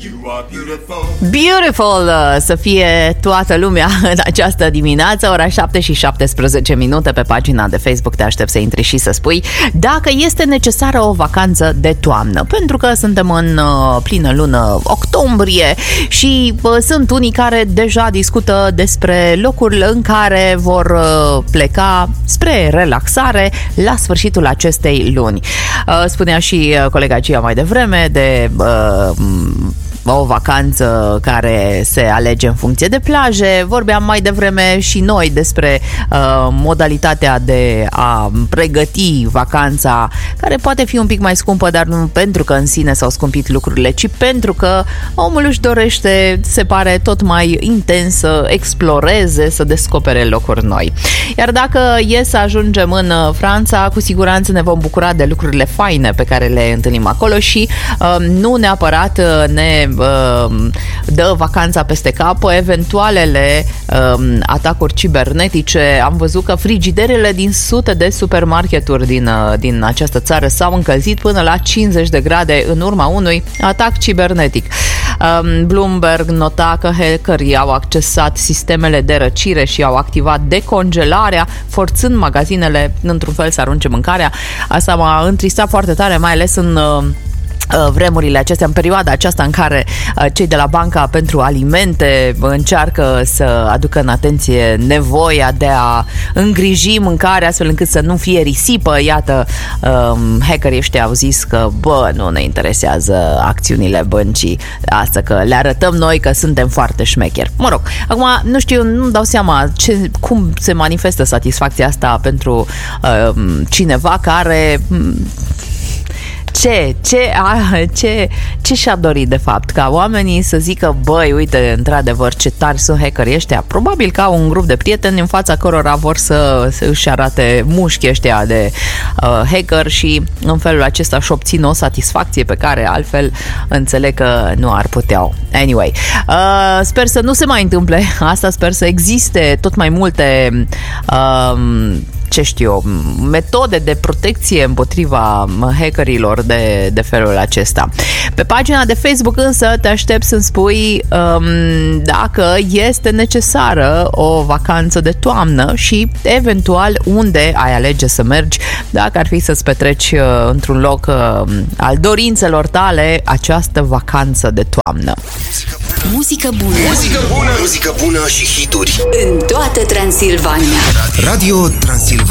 Beautiful să fie toată lumea în această dimineață, ora 7:17 pe pagina de Facebook. Te aștept să intri și să spui dacă este necesară o vacanță de toamnă, pentru că suntem în plină lună octombrie și sunt unii care deja discută despre locuri în care vor pleca spre relaxare la sfârșitul acestei luni. Spunea și colega Gia mai devreme de o vacanță care se alege în funcție de plaje. Vorbeam mai devreme și noi despre modalitatea de a pregăti vacanța, care poate fi un pic mai scumpă, dar nu pentru că în sine s-au scumpit lucrurile, ci pentru că omul își dorește, se pare, tot mai intens să exploreze, să descopere locuri noi. Iar dacă e să ajungem în Franța, cu siguranță ne vom bucura de lucrurile faine pe care le întâlnim acolo și nu neapărat ne dă vacanța peste cap. Eventualele atacuri cibernetice. Am văzut că frigiderele din sute de supermarketuri din această țară s-au încălzit până la 50 de grade în urma unui atac cibernetic. Bloomberg nota că hackerii au accesat sistemele de răcire și au activat decongelarea, forțând magazinele într-un fel să arunce mâncarea. Asta m-a întristat foarte tare, mai ales în vremurile acestea, în perioada aceasta în care cei de la Banca pentru Alimente încearcă să aducă în atenție nevoia de a îngriji mâncarea astfel încât să nu fie risipă. Iată, hackerii ăștia au zis că nu ne interesează acțiunile băncii, asta că le arătăm noi că suntem foarte șmecheri. Mă rog, acum nu știu, nu dau seama cum se manifestă satisfacția asta pentru cineva care ce și-a dorit de fapt? Ca oamenii să zică, băi, uite, într-adevăr, ce tari sunt hackerii ăștia. Probabil că au un grup de prieteni în fața cărora vor să își arate mușchii ăștia de hacker și în felul acesta își obțin o satisfacție pe care altfel înțeleg că nu ar putea. Anyway, sper să nu se mai întâmple asta, sper să existe tot mai multe metode de protecție împotriva hackerilor de felul acesta. Pe pagina de Facebook însă te aștept să-mi spui dacă este necesară o vacanță de toamnă și eventual unde ai alege să mergi, dacă ar fi să-ți petreci într-un loc al dorințelor tale această vacanță de toamnă. Muzică bună. Muzică bună. Muzică bună și hituri în toată Transilvania. Radio Transilvania.